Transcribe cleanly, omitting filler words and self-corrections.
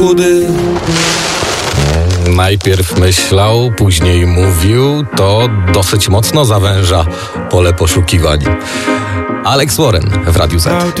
Najpierw myślał, później mówił, to dosyć mocno zawęża pole poszukiwań. Alex Warren w Radiu Z.